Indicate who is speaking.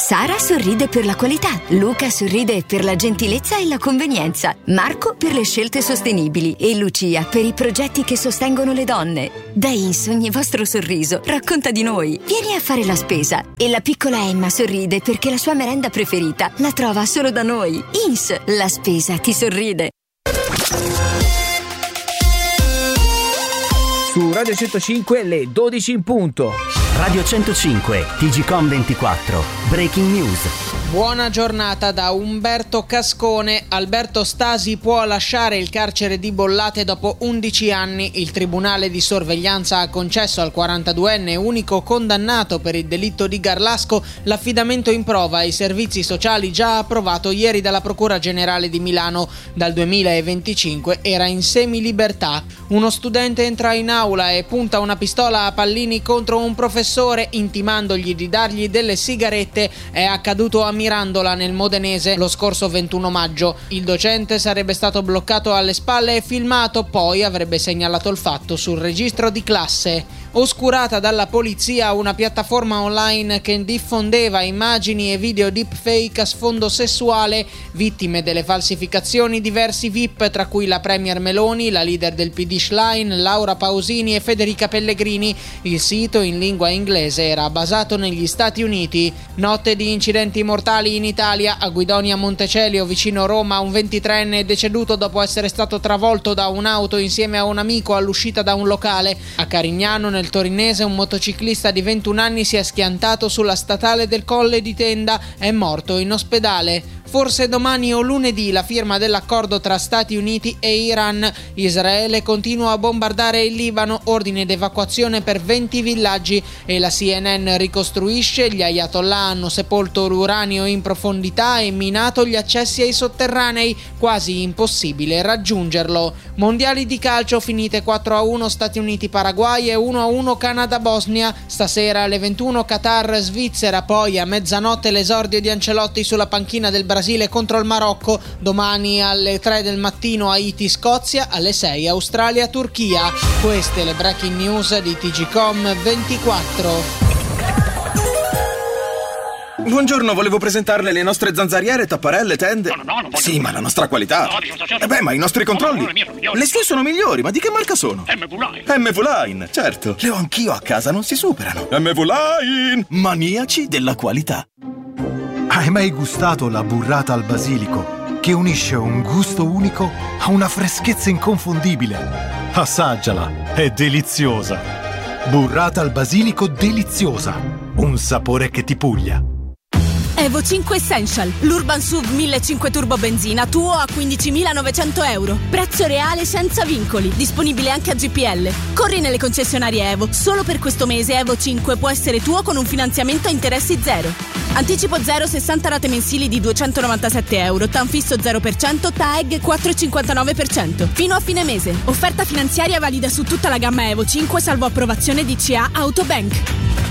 Speaker 1: Sara sorride per la qualità, Luca sorride per la gentilezza e la convenienza, Marco per le scelte sostenibili e Lucia per i progetti che sostengono le donne. Da Ins ogni vostro sorriso racconta di noi. Vieni a fare la spesa. E la piccola Emma sorride perché la sua merenda preferita la trova solo da noi. Ins, la spesa ti sorride.
Speaker 2: Su Radio 105 le 12 in punto.
Speaker 3: Radio 105, TGcom 24, Breaking News.
Speaker 4: Buona giornata da Umberto Cascone. Alberto Stasi può lasciare il carcere di Bollate dopo 11 anni. Il tribunale di sorveglianza ha concesso al 42enne, unico condannato per il delitto di Garlasco, l'affidamento in prova ai servizi sociali già approvato ieri dalla Procura Generale di Milano. Dal 2025 era in semilibertà. Uno studente entra in aula e punta una pistola a pallini contro un professore, intimandogli di dargli delle sigarette. È accaduto a Mirandola, nel Modenese, lo scorso 21 maggio. Il docente sarebbe stato bloccato alle spalle e filmato, poi avrebbe segnalato il fatto sul registro di classe. Oscurata dalla polizia una piattaforma online che diffondeva immagini e video deepfake a sfondo sessuale. Vittime delle falsificazioni diversi VIP, tra cui la premier Meloni, la leader del PD Schlein, Laura Pausini e Federica Pellegrini. Il sito, in lingua inglese, era basato negli Stati Uniti. Notte di incidenti mortali in Italia. A Guidonia Montecelio, vicino Roma, un 23enne è deceduto dopo essere stato travolto da un'auto insieme a un amico all'uscita da un locale. A Carignano, nel Torinese, un motociclista di 21 anni si è schiantato sulla statale del Colle di Tenda, è morto in ospedale. Forse domani o lunedì la firma dell'accordo tra Stati Uniti e Iran. Israele continua a bombardare il Libano, ordine d'evacuazione per 20 villaggi, e la CNN ricostruisce: gli ayatollah hanno sepolto l'uranio in profondità e minato gli accessi ai sotterranei, quasi impossibile raggiungerlo. Mondiali di calcio finite 4-1 Stati Uniti-Paraguay e 1-1 Canada-Bosnia. Stasera alle 21 Qatar-Svizzera, poi a mezzanotte l'esordio di Ancelotti sulla panchina del Brasile contro il Marocco. Domani alle 3 del mattino Haiti-Scozia, alle 6 Australia-Turchia. Queste le breaking news di TGcom 24.
Speaker 5: Buongiorno, volevo presentarle le nostre zanzariere, tapparelle, tende.
Speaker 6: No,
Speaker 5: sì, ma la nostra qualità. Ma i nostri controlli. Le sue sono migliori, ma di che marca sono? MV-Line, certo. Le ho anch'io a casa, non si superano. MV-Line, maniaci della qualità.
Speaker 7: Hai mai gustato la burrata al basilico, che unisce un gusto unico a una freschezza inconfondibile? Assaggiala, è deliziosa. Burrata al basilico deliziosa, un sapore che ti puglia.
Speaker 8: Evo 5 Essential, l'Urban SUV 1500 turbo benzina, tuo a 15.900 euro. Prezzo reale senza vincoli, disponibile anche a GPL. Corri nelle concessionarie Evo. Solo per questo mese Evo 5 può essere tuo con un finanziamento a interessi zero. Anticipo 0, 60 rate mensili di 297 euro, TAN fisso 0%, TAEG 4,59%. Fino a fine mese. Offerta finanziaria valida su tutta la gamma Evo 5 salvo approvazione di CA Autobank.